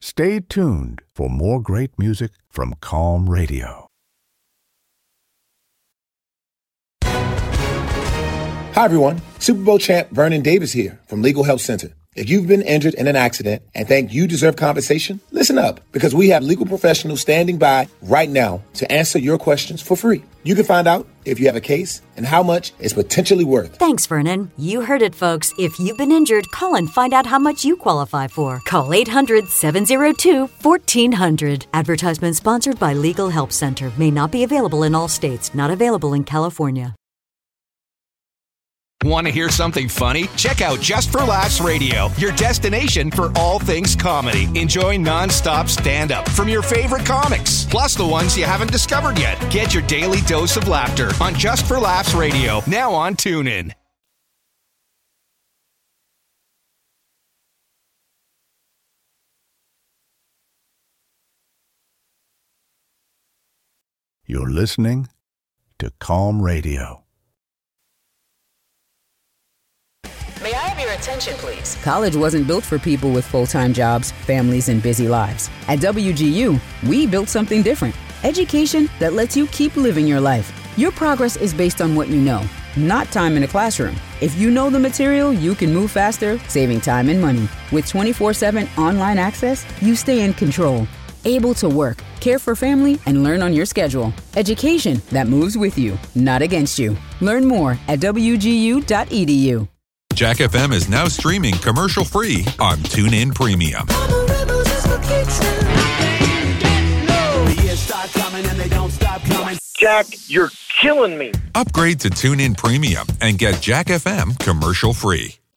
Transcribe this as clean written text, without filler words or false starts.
Stay tuned for more great music from Calm Radio. Hi, everyone. Super Bowl champ Vernon Davis here from Legal Help Center. If you've been injured in an accident and think you deserve compensation, listen up, because we have legal professionals standing by right now to answer your questions for free. You can find out if you have a case and how much it's potentially worth. Thanks, Vernon. You heard it, folks. If you've been injured, call and find out how much you qualify for. Call 800-702-1400. Advertisement sponsored by Legal Help Center. May not be available in all states. Not available in California. Want to hear something funny? Check out Just for Laughs Radio, your destination for all things comedy. Enjoy non-stop stand-up from your favorite comics, plus the ones you haven't discovered yet. Get your daily dose of laughter on Just for Laughs Radio, now on TuneIn. You're listening to Calm Radio. May I have your attention, please? College wasn't built for people with full-time jobs, families, and busy lives. At WGU, we built something different. Education that lets you keep living your life. Your progress is based on what you know, not time in a classroom. If you know the material, you can move faster, saving time and money. With 24/7 online access, you stay in control, able to work, care for family, and learn on your schedule. Education that moves with you, not against you. Learn more at wgu.edu. Jack FM is now streaming commercial-free on TuneIn Premium. Jack, you're killing me. Upgrade to TuneIn Premium and get Jack FM commercial-free.